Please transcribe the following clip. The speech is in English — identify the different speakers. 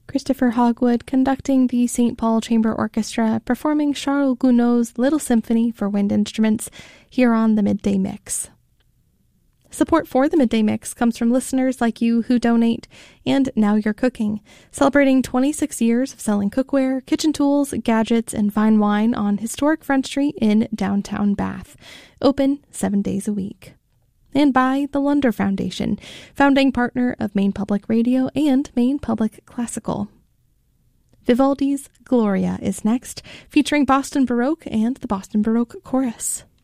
Speaker 1: Christopher Hogwood conducting the St. Paul Chamber Orchestra, performing Charles Gounod's Little Symphony for Wind Instruments here on the Midday Mix. Support for the Midday Mix comes from listeners like you who donate, and Now You're Cooking, celebrating 26 years of selling cookware, kitchen tools, gadgets, and fine wine on historic Front Street in downtown Bath. Open 7 days a week. And by the Lunder Foundation, founding partner of Maine Public Radio and Maine Public Classical. Vivaldi's Gloria is next, featuring Boston Baroque and the Boston Baroque Chorus.